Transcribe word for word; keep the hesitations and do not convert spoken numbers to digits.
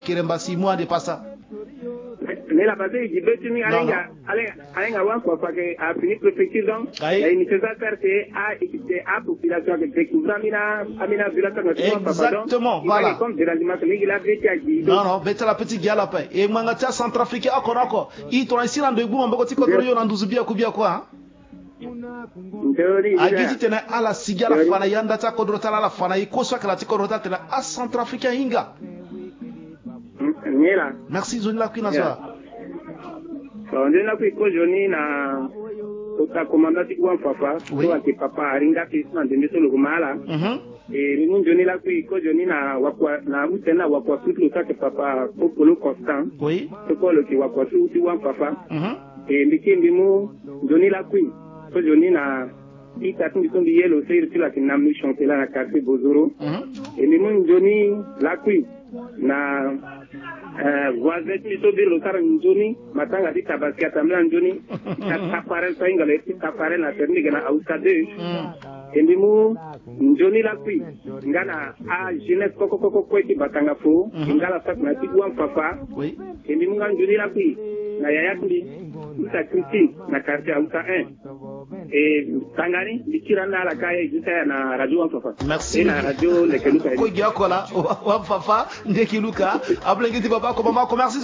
Kiremba six mois de passa. Mais la base du bétini alenga alenga wan quoi parce que a fini préfecture donc et il faut faire c'est à équiper à population de découvrir amina amina village exactement voilà comme de l'alimentation il a béti à dit non non béti la petite gala pa et mangata centrafricain akona ko i to ici dans de gou mboko tiko to yo na nduzubia kubia kwa agiti tena ala sigala fana yanda ta kodro tala la fana iko so kala tiko rota tena a centrafricain hinga. Merci Zoni la Queen Azwa. Zoni la Queen ko Zoni na kota komandati kwa papa kwa ke papa aringa kisna ndende solo kumala. Mhm. E ni Zoni la Queen ko Zoni na wakwa na utena wakwa tutu ke papa Popolo Constant. Oui. Ko lo ki wakwa tutu wa papa. Mhm. E mbikindi mu Zoni la Queen ko Zoni na ita tumbi tumbi yelo sir tila kinamni chontela na quartier Bozoro. Mhm. E ni mu Zoni la Queen na voisin plutôt bir lokar njoni matanga di tabaski atamla njoni tapare saingale tapare na terni gana ausade endimu njoni la kui ngana a jeunesse koko koko kweti batanga fo ngala fat na tigwan papa endimu ngan njoni la kui na yayakli ita Christine na quartier ausa un et tangani dikirana la kaya juta na radio papa merci na radio lekeluka ko giakola wa papa ndekiluka ablengiti baba ko mama ko merci.